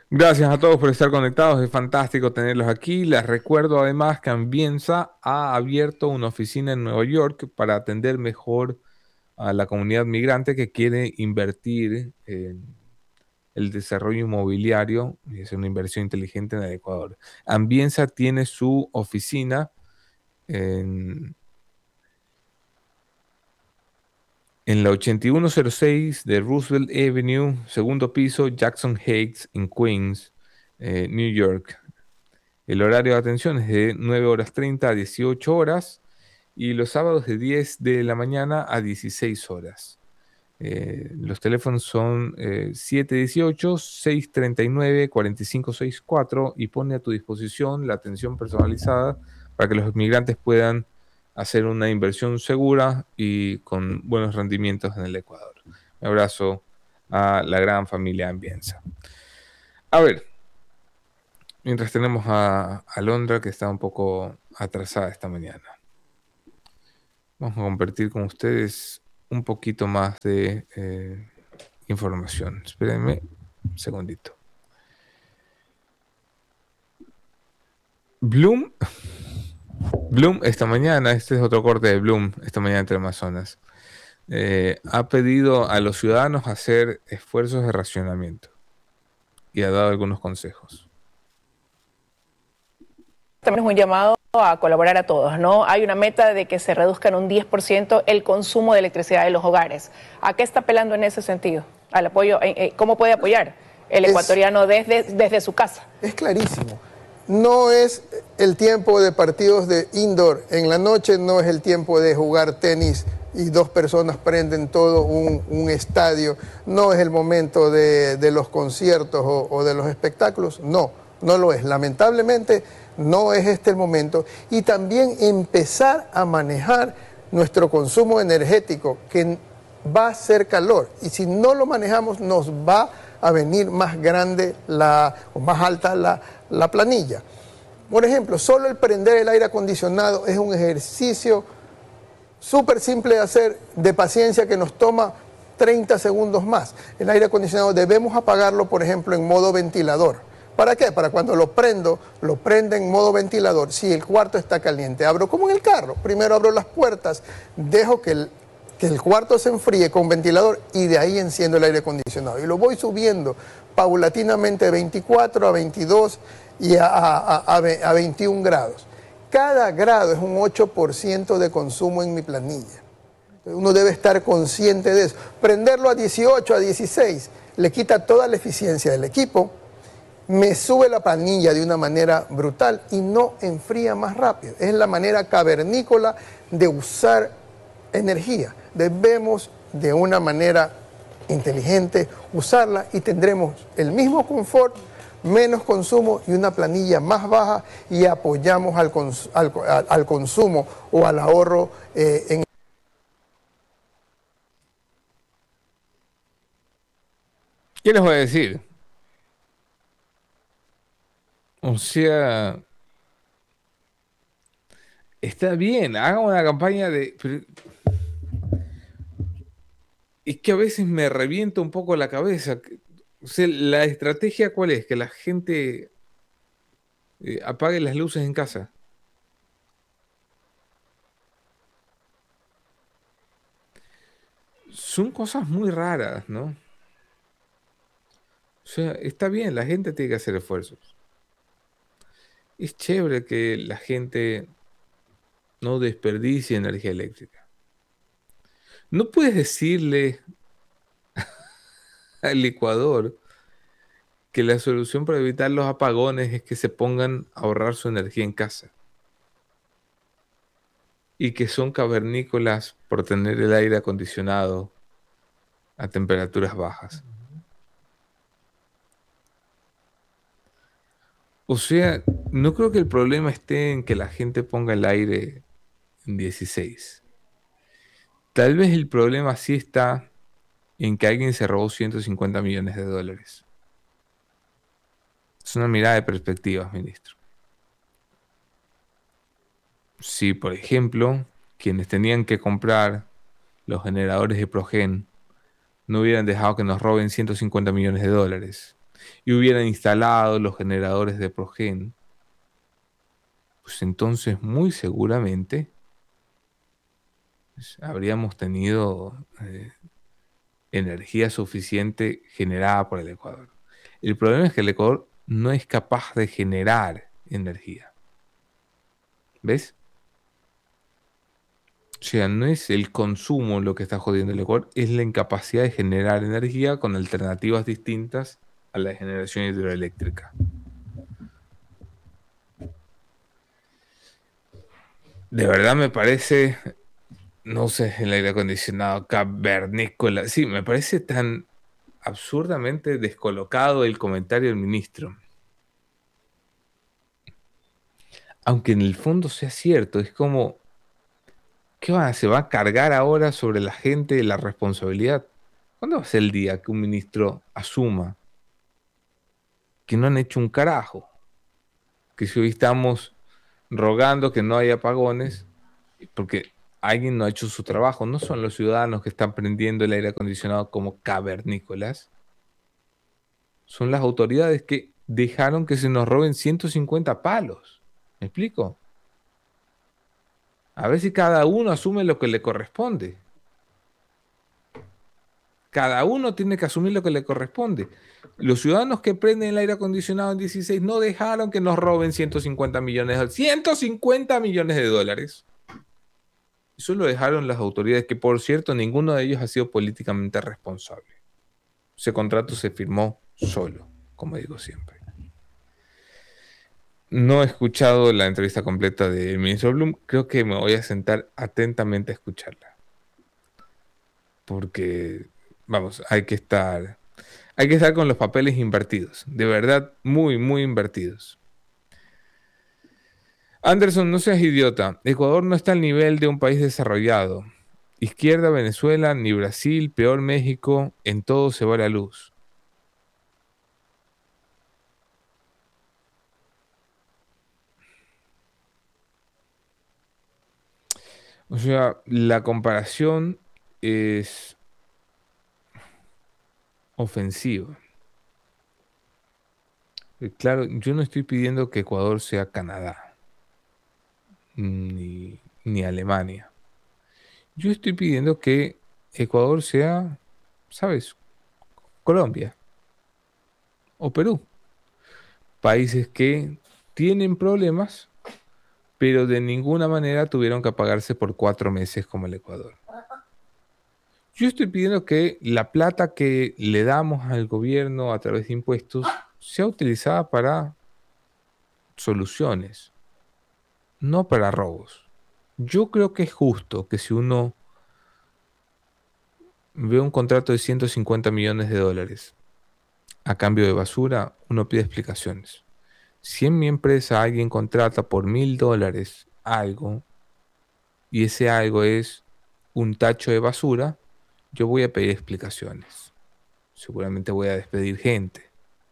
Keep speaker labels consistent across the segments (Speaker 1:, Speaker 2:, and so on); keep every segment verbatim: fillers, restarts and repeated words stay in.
Speaker 1: Gracias a todos por estar conectados, es fantástico tenerlos aquí. Les recuerdo además que Ambienza ha abierto una oficina en Nueva York para atender mejor a la comunidad migrante que quiere invertir en el desarrollo inmobiliario y hacer una inversión inteligente en el Ecuador. Ambienza tiene su oficina en, en la ochenta y uno cero seis de Roosevelt Avenue, segundo piso, Jackson Heights, en Queens, eh, New York. El horario de atención es de nueve horas treinta a dieciocho horas y los sábados de diez de la mañana a dieciséis horas. Eh, los teléfonos son eh, siete uno ocho, seis tres nueve, cuatro cinco seis cuatro y pone a tu disposición la atención personalizada para que los migrantes puedan hacer una inversión segura y con buenos rendimientos en el Ecuador. Un abrazo a la gran familia Ambienza. A ver, mientras tenemos a Alondra, que está un poco atrasada esta mañana, vamos a compartir con ustedes un poquito más de eh, información. Espérenme un segundito. Bloom, Bloom esta mañana, este es otro corte de Bloom, esta mañana entre Amazonas, eh, ha pedido a los ciudadanos hacer esfuerzos de racionamiento y ha dado algunos consejos.
Speaker 2: También es un llamado a colaborar a todos, ¿no? Hay una meta de que se reduzca en un diez por ciento el consumo de electricidad de los hogares. ¿A qué está apelando en ese sentido? Al apoyo, eh, eh, ¿cómo puede apoyar el ecuatoriano es, desde, desde su casa?
Speaker 3: Es clarísimo. No es el tiempo de partidos de indoor en la noche, no es el tiempo de jugar tenis y dos personas prenden todo un, un estadio, no es el momento de, de los conciertos o, o de los espectáculos, no, no lo es. Lamentablemente no es este el momento. Y también empezar a manejar nuestro consumo energético, que va a ser calor, y si no lo manejamos nos va a venir más grande la, o más alta la, la planilla. Por ejemplo, solo el prender el aire acondicionado es un ejercicio súper simple de hacer, de paciencia, que nos toma treinta segundos más. El aire acondicionado debemos apagarlo, por ejemplo, en modo ventilador. ¿Para qué? Para cuando lo prendo, lo prende en modo ventilador. Si el cuarto está caliente, abro como en el carro. Primero abro las puertas, dejo que el que el cuarto se enfríe con ventilador y de ahí enciendo el aire acondicionado. Y lo voy subiendo paulatinamente de veinticuatro a veintidós y a, a, a, a veintiún grados. Cada grado es un ocho por ciento de consumo en mi planilla. Uno debe estar consciente de eso. Prenderlo a dieciocho, a dieciséis, le quita toda la eficiencia del equipo, me sube la planilla de una manera brutal y no enfría más rápido. Es la manera cavernícola de usar energía. Debemos de una manera inteligente usarla y tendremos el mismo confort, menos consumo y una planilla más baja, y apoyamos al, cons al, al consumo o al ahorro eh, en...
Speaker 1: ¿Qué les voy a decir? O sea, está bien, hagan una campaña de... Pero es que a veces me revienta un poco la cabeza. O sea, la estrategia, ¿cuál es? Que la gente eh, apague las luces en casa. Son cosas muy raras, ¿no? O sea, está bien, la gente tiene que hacer esfuerzos. Es chévere que la gente no desperdicie energía eléctrica. No puedes decirle al Ecuador que la solución para evitar los apagones es que se pongan a ahorrar su energía en casa. Y que son cavernícolas por tener el aire acondicionado a temperaturas bajas. O sea, no creo que el problema esté en que la gente ponga el aire en dieciséis. Tal vez el problema sí está en que alguien se robó ciento cincuenta millones de dólares. Es una mirada de perspectivas, ministro. Si, por ejemplo, quienes tenían que comprar los generadores de Progen no hubieran dejado que nos roben ciento cincuenta millones de dólares, y hubieran instalado los generadores de Progen, pues entonces muy seguramente pues, habríamos tenido eh, energía suficiente generada por el Ecuador. El problema es que el Ecuador no es capaz de generar energía. ¿Ves? O sea, no es el consumo lo que está jodiendo el Ecuador, es la incapacidad de generar energía con alternativas distintas a la generación hidroeléctrica. De verdad me parece, no sé, el aire acondicionado cavernícola. Sí, me parece tan absurdamente descolocado el comentario del ministro. Aunque en el fondo sea cierto, es como, ¿qué va? ¿Se va a cargar ahora sobre la gente la responsabilidad? ¿Cuándo va a ser el día que un ministro asuma que no han hecho un carajo? Que si hoy estamos rogando que no haya apagones, porque alguien no ha hecho su trabajo, no son los ciudadanos que están prendiendo el aire acondicionado como cavernícolas, son las autoridades que dejaron que se nos roben ciento cincuenta palos. ¿Me explico? A ver si cada uno asume lo que le corresponde. Cada uno tiene que asumir lo que le corresponde. Los ciudadanos que prenden el aire acondicionado en dieciséis no dejaron que nos roben ciento cincuenta millones de dólares. ciento cincuenta millones de dólares. Eso lo dejaron las autoridades, que por cierto, ninguno de ellos ha sido políticamente responsable. Ese contrato se firmó solo, como digo siempre. No he escuchado la entrevista completa del ministro Blum. Creo que me voy a sentar atentamente a escucharla. Porque, vamos, hay que estar, hay que estar con los papeles invertidos. De verdad, muy, muy invertidos. Anderson, no seas idiota. Ecuador no está al nivel de un país desarrollado. Izquierda Venezuela, ni Brasil, peor México, en todo se va la luz. O sea, la comparación es ofensiva. Claro, yo no estoy pidiendo que Ecuador sea Canadá, ni, ni Alemania. Yo estoy pidiendo que Ecuador sea, ¿sabes? Colombia o Perú. Países que tienen problemas, pero de ninguna manera tuvieron que apagarse por cuatro meses como el Ecuador. Yo estoy pidiendo que la plata que le damos al gobierno a través de impuestos sea utilizada para soluciones, no para robos. Yo creo que es justo que si uno ve un contrato de ciento cincuenta millones de dólares a cambio de basura, uno pide explicaciones. Si en mi empresa alguien contrata por mil dólares algo y ese algo es un tacho de basura, yo voy a pedir explicaciones. Seguramente voy a despedir gente.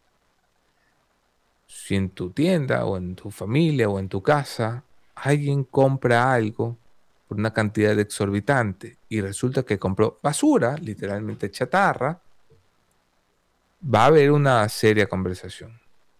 Speaker 1: Si en tu tienda o en tu familia o en tu casa alguien compra algo por una cantidad exorbitante y resulta que compró basura, literalmente chatarra, va a haber una seria conversación.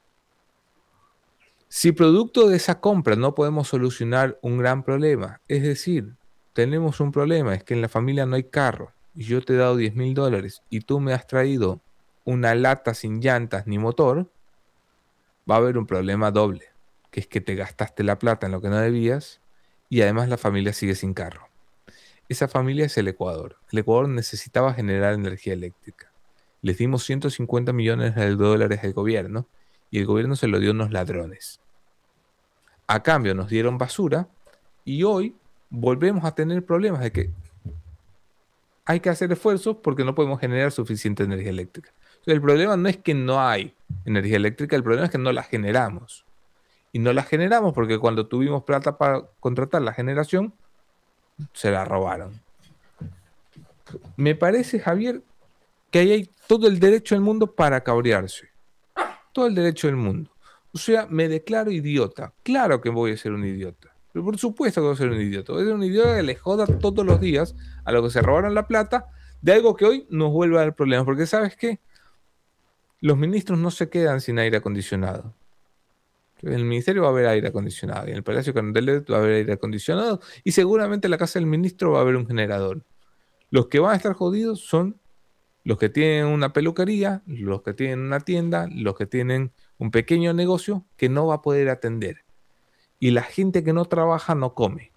Speaker 1: Si producto de esa compra no podemos solucionar un gran problema, es decir, tenemos un problema, es que en la familia no hay carro y yo te he dado diez mil dólares y tú me has traído una lata sin llantas ni motor, va a haber un problema doble, que es que te gastaste la plata en lo que no debías y además la familia sigue sin carro. Esa familia es el Ecuador. El Ecuador necesitaba generar energía eléctrica. Les dimos ciento cincuenta millones de dólares al gobierno y el gobierno se lo dio a unos ladrones. A cambio nos dieron basura y hoy volvemos a tener problemas de que hay que hacer esfuerzos porque no podemos generar suficiente energía eléctrica. O sea, el problema no es que no hay energía eléctrica, el problema es que no la generamos. Y no la generamos porque cuando tuvimos plata para contratar la generación, se la robaron. Me parece, Javier, que ahí hay todo el derecho del mundo para cabrearse. Todo el derecho del mundo. O sea, me declaro idiota. Claro que voy a ser un idiota. Pero por supuesto que voy a ser un idiota. Voy a ser un idiota que le joda todos los días a los que se robaron la plata de algo que hoy nos vuelve a dar problemas. Porque ¿sabes qué? los ministros no se quedan sin aire acondicionado. En el ministerio va a haber aire acondicionado, y en el Palacio Carondelet va a haber aire acondicionado, y seguramente en la casa del ministro va a haber un generador. Los que van a estar jodidos son los que tienen una peluquería, los que tienen una tienda, los que tienen un pequeño negocio que no va a poder atender. Y la gente que no trabaja no come.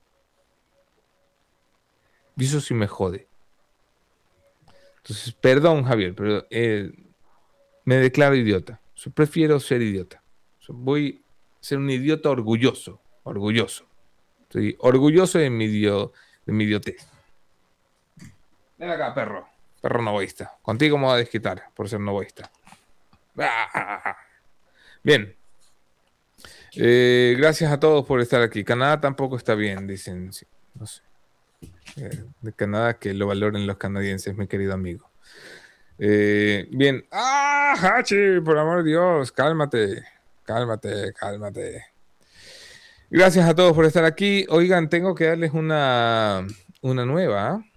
Speaker 1: Y eso sí me jode. Entonces, perdón, Javier, pero eh, me declaro idiota. Yo prefiero ser idiota. Yo voy a ser un idiota orgulloso. Orgulloso. Estoy orgulloso de mi, idio- de mi idiotez. Ven acá, perro. Perro novoísta. Contigo me voy a desquitar por ser novoísta. ¡Ah! Bien. Eh, gracias a todos por estar aquí. Canadá tampoco está bien, dicen. Sí, no sé. Eh, de Canadá, que lo valoren los canadienses, mi querido amigo. Eh, bien. ¡Ah, Hachi! Por amor de Dios, cálmate. Cálmate, cálmate. Gracias a todos por estar aquí. Oigan, tengo que darles una, una nueva.